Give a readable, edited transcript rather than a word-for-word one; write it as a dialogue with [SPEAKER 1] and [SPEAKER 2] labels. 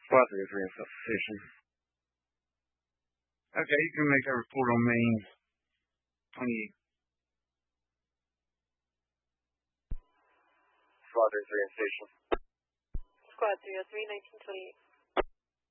[SPEAKER 1] Squad 303 in station. Okay, you can make a report on main 28.
[SPEAKER 2] Squad 303 in station.
[SPEAKER 3] Squad 303, 1928.